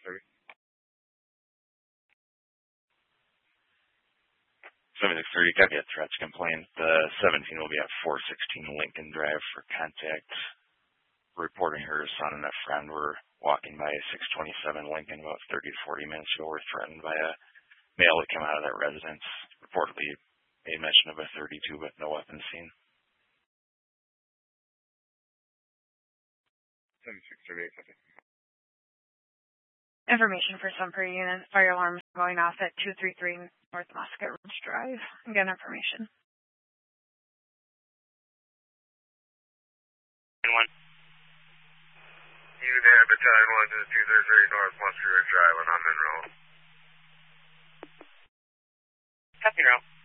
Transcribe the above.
7630, copy a threats complaint. The 17 will be at 416 Lincoln Drive for contact. Reporting her son and a friend were walking by 627 Lincoln about 30 to 40 minutes ago. Were threatened by a male that came out of that residence. Reportedly made mention of a 32, but no weapons seen. 7638, copy. Information for Sumter unit. Fire alarm going off at 233 North Muscat Ridge Drive. Again, information. 1. You there, Battalion 1 to the 233 North Muscat Ridge Drive on Monroe. Copy, Monroe.